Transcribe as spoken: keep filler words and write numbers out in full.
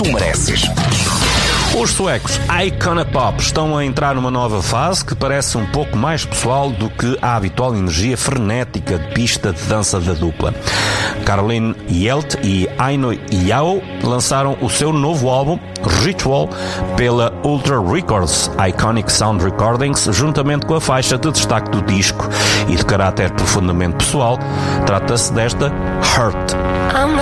tu mereces. Os suecos Iconopop estão a entrar numa nova fase que parece um pouco mais pessoal do que a habitual energia frenética de pista de dança da dupla. Caroline Hjelt e Aino Yao lançaram o seu novo álbum, Ritual, pela Ultra Records Iconic Sound Recordings, juntamente com a faixa de destaque do disco e de caráter profundamente pessoal. Trata-se desta Hurt.